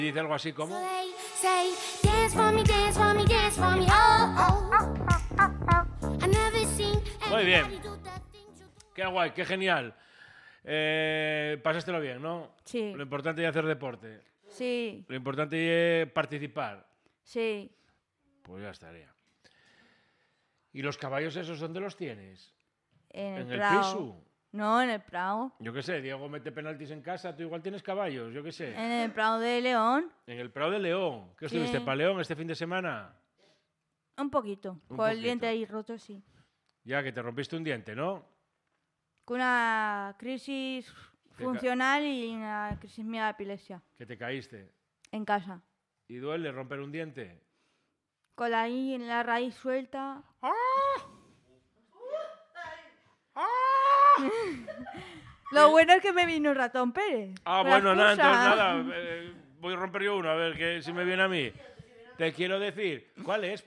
Dice algo así como... Muy bien. Qué guay, qué genial. Pasástelo bien, ¿no? Sí. Lo importante es hacer deporte. Sí. Lo importante es participar. Sí. Pues ya estaría. ¿Y los caballos esos dónde los tienes? En el ¿En Prado. el piso? No, en el Prado. Yo qué sé, Diego mete penaltis en casa, tú igual tienes caballos, yo qué sé. En el Prado de León. En el Prado de León. ¿Qué estuviste para León este fin de semana? Un poquito. Con el diente ahí roto, sí. Ya, que te rompiste un diente, ¿no? Con una crisis funcional y una crisis mía de epilepsia. Que te caíste. En casa. ¿Y duele romper un diente? Con la raíz suelta. ¡Ah! Lo bueno es que me vino Ratón Pérez. Ah, bueno, nada, entonces nada. Voy a romper yo uno, a ver si me viene a mí. Te quiero decir, ¿cuál es?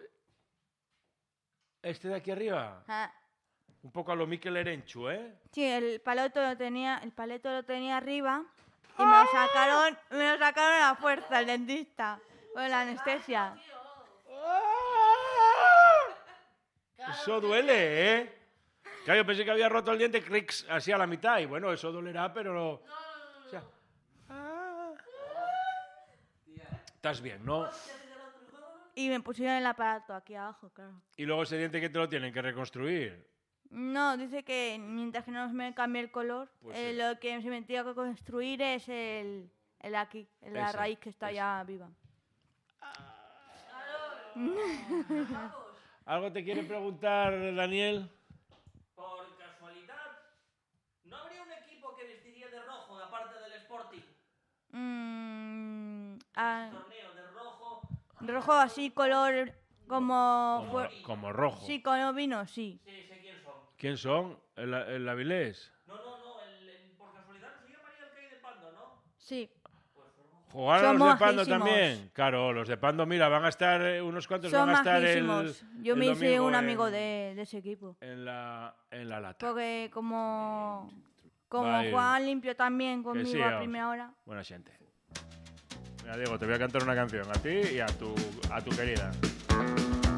¿Este de aquí arriba? Ah. Un poco a lo Mikel Erenchu, ¿eh? Sí, el paleto lo tenía arriba y me lo sacaron a la fuerza el dentista con la anestesia. Eso duele, ¿eh? Claro, yo pensé que había roto el diente cricks, así a la mitad y bueno, eso dolerá, pero no. O sea, estás bien, ¿no? Y me pusieron el aparato aquí abajo, claro. Y luego ese diente que te lo tienen que reconstruir. No, dice que mientras que no me cambie el color, Pues sí. lo que se me tiene que construir es el aquí, la raíz que está ya viva. ¿Algo te quiere preguntar, Daniel? Por casualidad, ¿no habría un equipo que vestiría de rojo, aparte del Sporting? Torneo de rojo. Rojo así, color Como rojo. Sí, color vino, sí. Sí, sé quién son. ¿Quién son? ¿El Avilés? No, por casualidad se llamaría el CAI de Pando, ¿no? Sí. ¿Jugaron los de Pando también? Claro, los de Pando, mira, van a estar unos cuantos, son van a estar Yo me hice un amigo de ese equipo. En la lata. Porque como Juan limpio también conmigo sí, a primera hora. Buena gente. Mira, Diego, te voy a cantar una canción a ti y a tu querida.